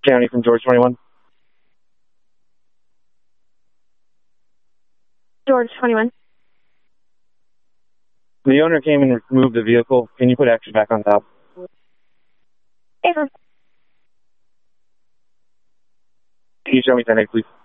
County from George 21. George 21. The owner came and removed the vehicle. Can you put extra back on top? Affirm. Can you show me 10-8, please?